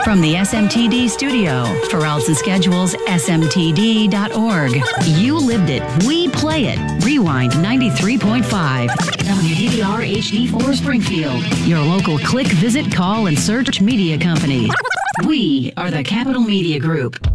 From the SMTD studio, for Alts and Schedules, smtd.org. You lived it. We play it. Rewind 93.5. WDR HD4 Springfield. Your local click, visit, call, and search media company. We are the Capital Media Group.